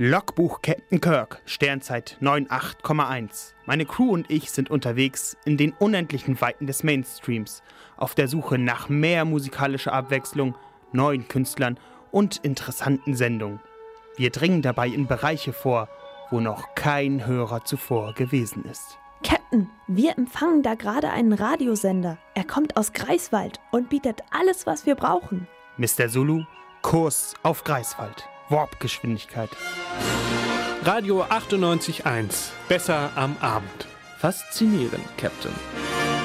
Logbuch Captain Kirk, Sternzeit 98,1. Meine Crew und ich sind unterwegs in den unendlichen Weiten des Mainstreams, auf der Suche nach mehr musikalischer Abwechslung, neuen Künstlern und interessanten Sendungen. Wir dringen dabei in Bereiche vor, wo noch kein Hörer zuvor gewesen ist. Captain, wir empfangen da gerade einen Radiosender. Er kommt aus Greifswald und bietet alles, was wir brauchen. Mr. Zulu, Kurs auf Greifswald. Warpgeschwindigkeit. Radio 98.1. Besser am Abend. Faszinierend, Captain.